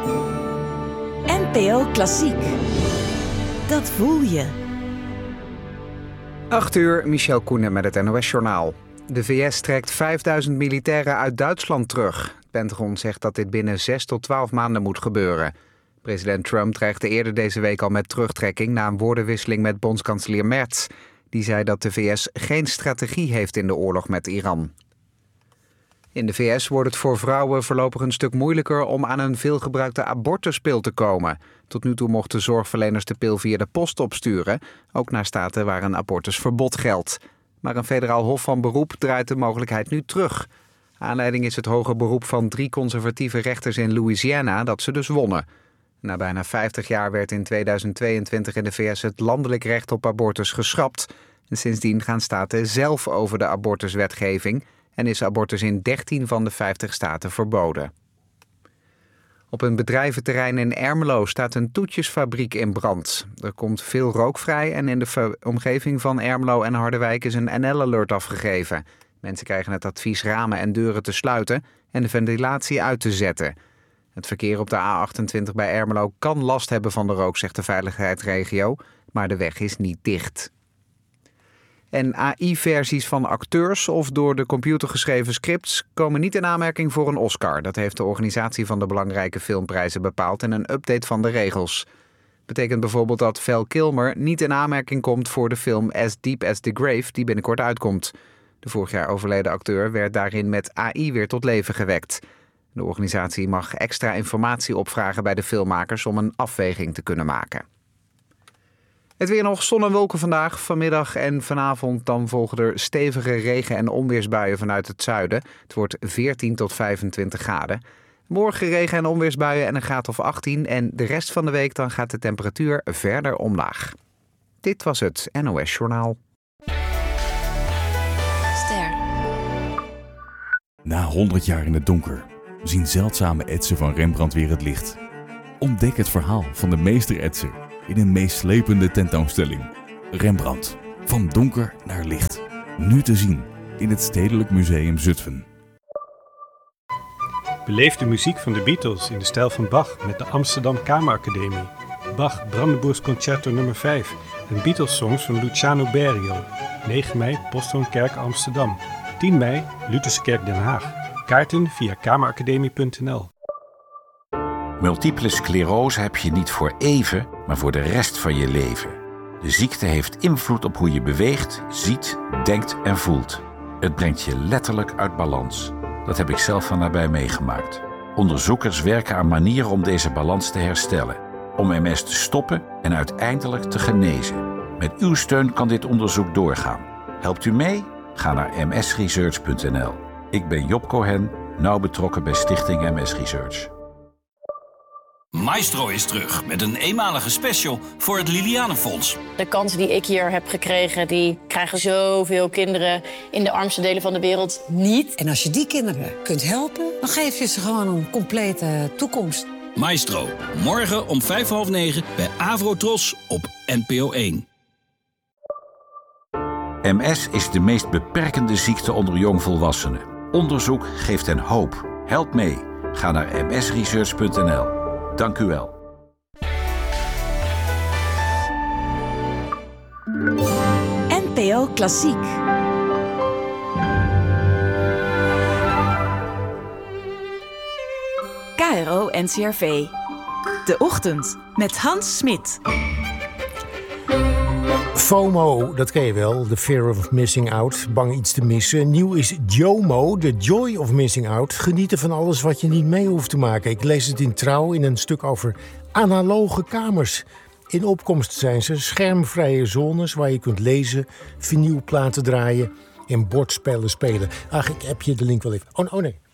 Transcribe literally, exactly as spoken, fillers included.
N P O Klassiek. Dat voel je. acht uur, Michel Koenen met het N O S-journaal. De V S trekt vijfduizend militairen uit Duitsland terug. Het Pentagon zegt dat dit binnen zes tot twaalf maanden moet gebeuren. President Trump dreigde eerder deze week al met terugtrekking na een woordenwisseling met bondskanselier Merz. Die zei dat de V S geen strategie heeft in de oorlog met Iran. In de V S wordt het voor vrouwen voorlopig een stuk moeilijker om aan een veelgebruikte abortuspil te komen. Tot nu toe mochten zorgverleners de pil via de post opsturen, ook naar staten waar een abortusverbod geldt. Maar een federaal hof van beroep draait de mogelijkheid nu terug. Aanleiding is het hoger beroep van drie conservatieve rechters in Louisiana dat ze dus wonnen. Na bijna vijftig jaar werd in tweeduizend tweeëntwintig in de V S het landelijk recht op abortus geschrapt. En sindsdien gaan staten zelf over de abortuswetgeving en is abortus in dertien van de vijftig staten verboden. Op een bedrijventerrein in Ermelo staat een toetjesfabriek in brand. Er komt veel rook vrij en in de v- omgeving van Ermelo en Harderwijk is een N L-alert afgegeven. Mensen krijgen het advies ramen en deuren te sluiten en de ventilatie uit te zetten. Het verkeer op de A achtentwintig bij Ermelo kan last hebben van de rook, zegt de veiligheidsregio, maar de weg is niet dicht. En A I-versies van acteurs of door de computer geschreven scripts komen niet in aanmerking voor een Oscar. Dat heeft de organisatie van de belangrijke filmprijzen bepaald in een update van de regels. Betekent bijvoorbeeld dat Val Kilmer niet in aanmerking komt voor de film As Deep as the Grave die binnenkort uitkomt. De vorig jaar overleden acteur werd daarin met A I weer tot leven gewekt. De organisatie mag extra informatie opvragen bij de filmmakers om een afweging te kunnen maken. Het weer nog, zon en wolken vandaag. Vanmiddag en vanavond dan volgen er stevige regen- en onweersbuien vanuit het zuiden. Het wordt veertien tot vijfentwintig graden. Morgen regen- en onweersbuien en een graad of achttien. En de rest van de week dan gaat de temperatuur verder omlaag. Dit was het N O S-journaal. Ster. Na honderd jaar in het donker zien zeldzame etsen van Rembrandt weer het licht. Ontdek het verhaal van de meester-etser in een meeslepende tentoonstelling. Rembrandt, van donker naar licht. Nu te zien in het Stedelijk Museum Zutphen. Beleef de muziek van de Beatles in de stijl van Bach met de Amsterdam Kameracademie. Bach Brandenburgs Concerto nummer vijf en Beatles-songs van Luciano Berio. negen mei, Posthoonkerk Amsterdam. tien mei, Lutherse Kerk Den Haag. Kaarten via kameracademie punt n l. Multiple sclerose heb je niet voor even, maar voor de rest van je leven. De ziekte heeft invloed op hoe je beweegt, ziet, denkt en voelt. Het brengt je letterlijk uit balans. Dat heb ik zelf van nabij meegemaakt. Onderzoekers werken aan manieren om deze balans te herstellen. Om M S te stoppen en uiteindelijk te genezen. Met uw steun kan dit onderzoek doorgaan. Helpt u mee? Ga naar m s research punt n l. Ik ben Job Cohen, nauw betrokken bij Stichting M S Research. Maestro is terug met een eenmalige special voor het Lilianenfonds. De kansen die ik hier heb gekregen, die krijgen zoveel kinderen in de armste delen van de wereld niet. En als je die kinderen kunt helpen, dan geef je ze gewoon een complete toekomst. Maestro, morgen om vijf voor half negen bij Avrotros op N P O één. M S is de meest beperkende ziekte onder jongvolwassenen. Onderzoek geeft hen hoop. Help mee. Ga naar m s research punt n l. Dank u wel. N P O Klassiek. K R O N C R V. De Ochtend met Hans Smit. FOMO, dat ken je wel, the fear of missing out, bang iets te missen. Nieuw is JOMO, the joy of missing out. Genieten van alles wat je niet mee hoeft te maken. Ik lees het in Trouw in een stuk over analoge kamers. In opkomst zijn ze schermvrije zones waar je kunt lezen, vinylplaten draaien en bordspellen spelen. Ach, ik heb je de link wel even. Oh, oh nee.